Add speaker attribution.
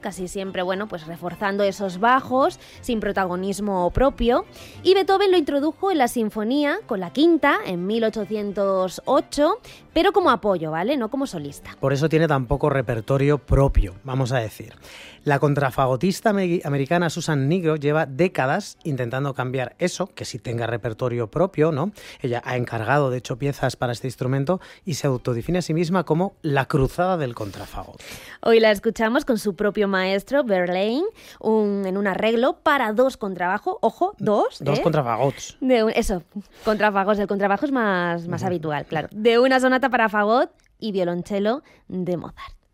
Speaker 1: casi siempre, bueno, pues reforzando esos bajos, sin protagonismo propio. Y Beethoven lo introdujo en la sinfonía con la quinta en 1808, pero como apoyo, ¿vale? No como solista.
Speaker 2: Por eso tiene tan poco repertorio propio, vamos a decir. La contrafagotista americana Susan Nigro lleva décadas intentando cambiar eso, que sí tenga repertorio propio, ¿no? Ella ha encargado, de hecho, piezas para este instrumento y se autodefine a sí misma como la cruzada del contrafagot.
Speaker 1: Hoy la escuchamos con su propio maestro, Verlaine, en un arreglo para dos contrabajos, ojo, dos.
Speaker 2: Dos contrafagots.
Speaker 1: Contrafagos, el contrabajo es más habitual, claro. De una sonata para fagot y violonchelo de Mozart.